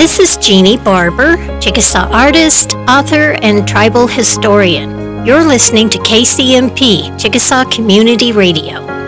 This is Jeannie Barber, Chickasaw artist, author, and tribal historian. You're listening to KCMP, Chickasaw Community Radio.